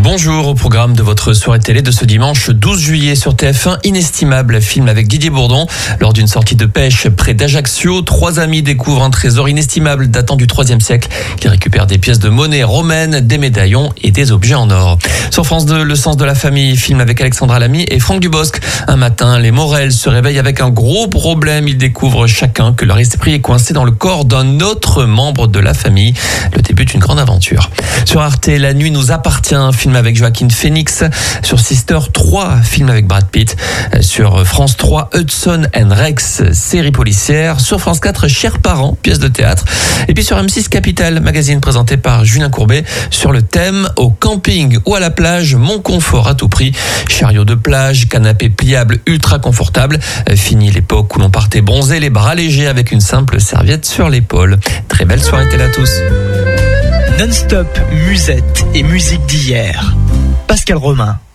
Bonjour, au programme de votre soirée télé de ce dimanche 12 juillet sur TF1, Inestimable, film avec Didier Bourdon. Lors d'une sortie de pêche près d'Ajaccio, 3 amis découvrent un trésor inestimable datant du 3e siècle. Ils récupèrent des pièces de monnaie romaine, des médaillons et des objets en or. Sur France 2, Le sens de la famille, film avec Alexandra Lamy et Franck Dubosc. Un matin, les Morel se réveillent avec un gros problème. Ils découvrent chacun que leur esprit est coincé dans le corps d'un autre membre de la famille. Le début d'une grande aventure. Sur Arte, La nuit nous appartient, un film avec Joaquin Phoenix. Sur Sister 3, film avec Brad Pitt. Sur France 3, Hudson and Rex, série policière. Sur France 4, Chers parents, pièce de théâtre. Et puis sur M6 Capital, magazine présenté par Julien Courbet, sur le thème « Au camping ou à la plage, mon confort à tout prix ». Chariot de plage, canapé pliable ultra confortable. Fini l'époque où l'on partait bronzer les bras légers avec une simple serviette sur l'épaule. Très belle soirée télé à tous. Non-stop, musette et musique d'hier. Pascal Romain.